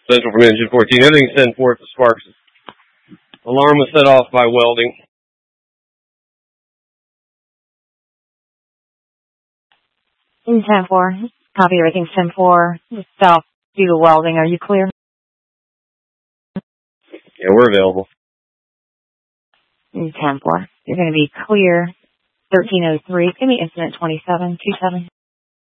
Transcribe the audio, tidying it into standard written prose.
Central from Engine 14. Everything's 10-4 for Sparks. Alarm was set off by welding. In 10-4. Copy, everything's 10-4. Stop due to welding. Are you clear? Yeah, we're available. In 10-4. You're going to be clear. 1303. Give me incident 2727.